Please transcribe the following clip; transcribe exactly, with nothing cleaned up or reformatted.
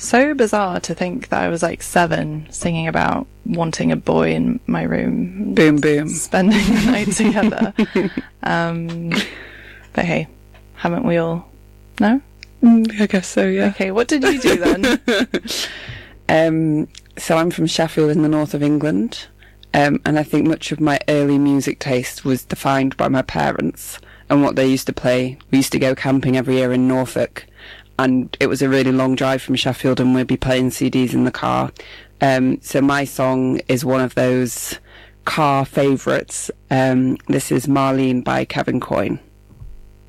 so bizarre to think that I was like seven singing about wanting a boy in my room. Boom, boom. Spending the night together. um, but hey, haven't we all? No? Mm, I guess so, yeah. Okay, what did you do then? um, so I'm from Sheffield in the north of England. Um, and I think much of my early music taste was defined by my parents and what they used to play. We used to go camping every year in Norfolk, and it was a really long drive from Sheffield, and we'd be playing C Ds in the car. Um, so my song is one of those car favourites. Um, this is Marlene by Kevin Coyne.